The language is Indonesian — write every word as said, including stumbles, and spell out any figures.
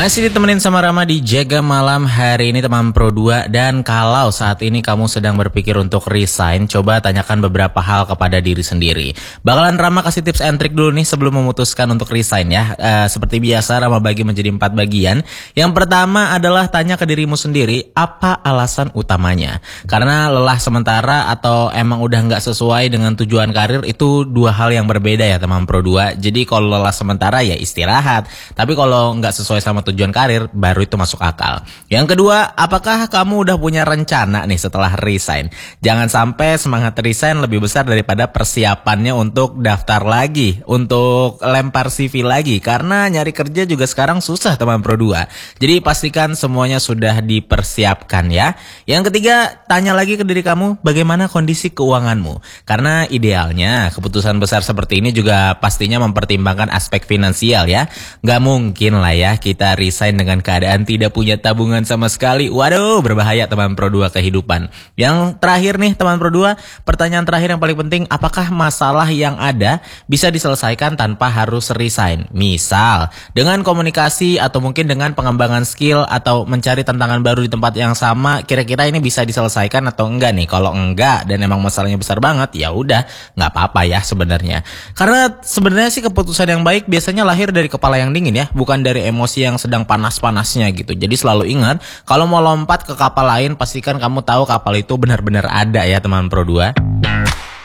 Masih ditemenin sama Rama di Jaga Malam hari ini teman Pro dua. Dan kalau saat ini kamu sedang berpikir untuk resign, coba tanyakan beberapa hal kepada diri sendiri. Bakalan Rama kasih tips and trick dulu nih sebelum memutuskan untuk resign ya. e, Seperti biasa Rama bagi menjadi empat bagian. Yang pertama adalah tanya ke dirimu sendiri, apa alasan utamanya? Karena lelah sementara atau emang udah gak sesuai dengan tujuan karir, itu dua hal yang berbeda ya teman Pro dua. Jadi kalau lelah sementara ya istirahat, tapi kalau gak sesuai sama tujuan karir, baru itu masuk akal. Yang kedua, apakah kamu udah punya rencana nih setelah resign? Jangan sampai semangat resign lebih besar daripada persiapannya untuk daftar lagi, untuk lempar C V lagi, karena nyari kerja juga sekarang susah teman Pro dua. Jadi pastikan semuanya sudah dipersiapkan ya. Yang ketiga, tanya lagi ke diri kamu bagaimana kondisi keuanganmu, karena idealnya keputusan besar seperti ini juga pastinya mempertimbangkan aspek finansial ya. Gak mungkin lah ya kita resign dengan keadaan tidak punya tabungan sama sekali. Waduh, berbahaya teman Pro dua kehidupan. Yang terakhir nih teman Pro dua, pertanyaan terakhir yang paling penting, apakah masalah yang ada bisa diselesaikan tanpa harus resign? Misal, dengan komunikasi atau mungkin dengan pengembangan skill atau mencari tantangan baru di tempat yang sama, kira-kira ini bisa diselesaikan atau enggak nih? Kalau enggak dan emang masalahnya besar banget, ya udah nggak apa-apa ya sebenarnya. Karena sebenarnya sih keputusan yang baik biasanya lahir dari kepala yang dingin ya, bukan dari emosi yang sedang panas-panasnya gitu. Jadi selalu ingat, kalau mau lompat ke kapal lain, pastikan kamu tahu kapal itu benar-benar ada ya teman Pro dua.